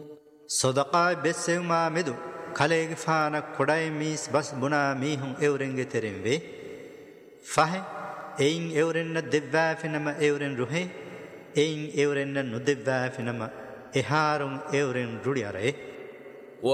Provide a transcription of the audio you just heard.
صدقاء بسيما مدو خليق فانا كوداي ميس بس بنا ميهم اورنگ ترين وي فاه اين اورن دبا فينما اورن روحي اين اورن ندبا فينما اهارون اورن رودياره